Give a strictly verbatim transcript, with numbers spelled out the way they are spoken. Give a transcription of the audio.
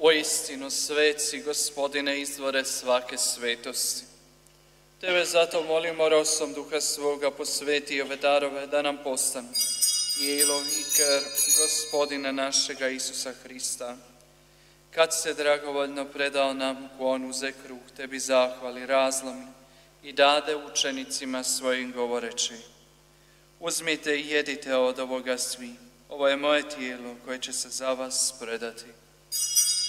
O istinu, sveci, Gospodine, izvore svake svetosti. Tebe zato molimo rosom Duha svoga, posveti ove darove da nam postanu tijelo i krv Gospodina našega Isusa Hrista. Kad se dragovoljno predao nam klon, uze kruh, tebi zahvali, razlomi i dade učenicima svojim govoreći: uzmite i jedite od ovoga svi, ovo je moje tijelo koje će se za vas predati.